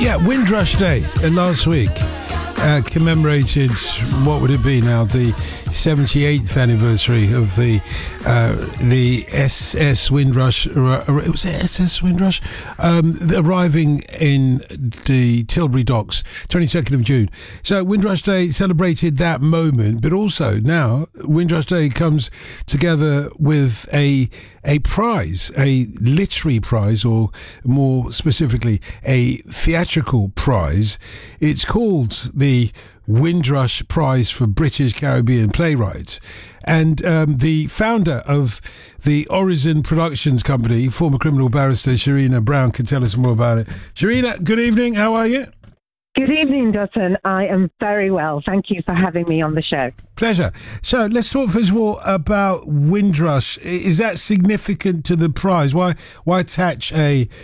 Yeah, Windrush Day last week commemorated, what would it be now, the 78th anniversary of the SS Windrush. It was SS Windrush arriving in the Tilbury docks, 22nd of June. So Windrush Day celebrated that moment, but also now Windrush Day comes together with a prize, a literary prize, or more specifically, a theatrical prize. It's called the Windrush Prize for British Caribbean Playwrights. And the founder of the Horizon Productions Company, former criminal barrister Sharina Brown, can tell us more about it. Sharina, good evening. How are you? Good evening, Dutton. I am very well. Thank you for having me on the show. Pleasure. So let's talk first of all about Windrush. Is that significant to the prize? Why attach a